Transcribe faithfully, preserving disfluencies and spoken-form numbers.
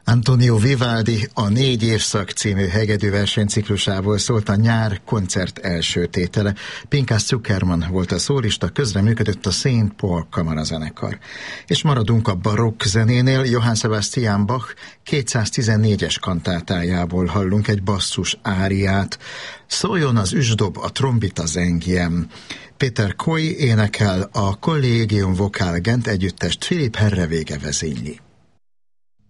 Antonio Vivaldi a Négy évszak című hegedű versenyciklusából szólt a nyár koncert első tétele. Pinkas Zukerman volt a szólista, közreműködött a Saint Paul kamarazenekar. És maradunk a barokk zenénél, Johann Sebastian Bach kétszáztizennégyes kantátájából hallunk egy basszus áriát. Szóljon az üsdob, a trombita zengjem. Péter Koy énekel, a Collegium Vocal Gent együttest Philipp Herreweghe vezényli.